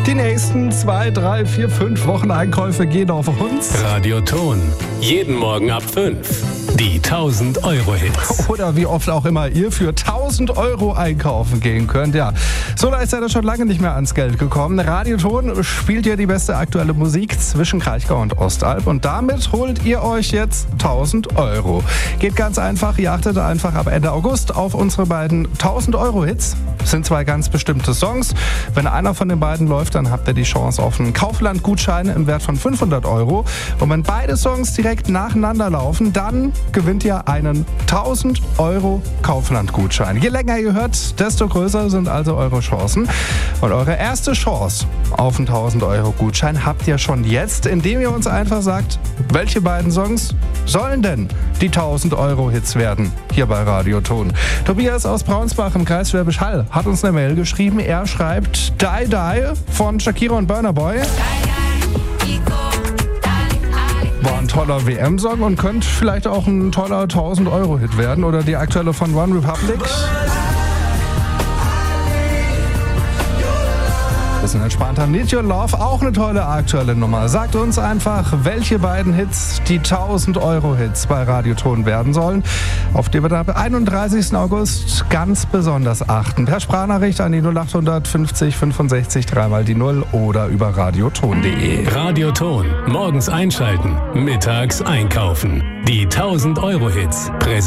Die nächsten 2, 3, 4, 5 Wochen Einkäufe gehen auf uns. Radioton. Jeden Morgen ab 5. Die 1000-Euro-Hits. Oder wie oft auch immer ihr für 1000 Euro einkaufen gehen könnt. Ja, so leicht seid ihr schon lange nicht mehr ans Geld gekommen. Radioton spielt ja die beste aktuelle Musik zwischen Kraichgau und Ostalb. Und damit holt ihr euch jetzt 1000 Euro. Geht ganz einfach. Ihr achtet einfach ab Ende August auf unsere beiden 1000-Euro-Hits. Das sind 2 ganz bestimmte Songs. Wenn einer von den beiden läuft, dann habt ihr die Chance auf einen Kaufland-Gutschein im Wert von 500 Euro. Und wenn beide Songs direkt nacheinander laufen, dann gewinnt ihr einen 1000 Euro Kaufland-Gutschein. Je länger ihr hört, desto größer sind also eure Chancen. Und eure erste Chance auf einen 1000 Euro Gutschein habt ihr schon jetzt, indem ihr uns einfach sagt, welche beiden Songs sollen denn die 1000 Euro Hits werden hier bei Radioton. Tobias aus Braunsbach im Kreis Schwäbisch Hall hat uns eine Mail geschrieben. Er schreibt Die Die von Shakira und Burna Boy. War ein toller WM-Song und könnte vielleicht auch ein toller 1000 Euro Hit werden. Oder die aktuelle von One Republic. Bisschen entspannter. Need Your Love, auch eine tolle aktuelle Nummer. Sagt uns einfach, welche beiden Hits die 1000 Euro Hits bei Radioton werden sollen, auf die wir dann am 31. August ganz besonders achten. Per Sprachnachricht an die 0800 50 65 3 die 0 oder über radioton.de. Radioton. Morgens einschalten, mittags einkaufen. Die 1000 Euro Hits.